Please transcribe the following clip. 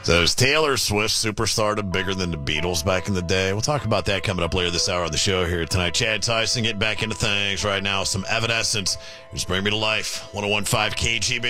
So is Taylor Swift superstardom bigger than the Beatles back in the day? We'll talk about that coming up later this hour on the show here tonight. Chad Tyson getting back into things right now. Some Evanescence. Just bring me to life. 101.5 KGB.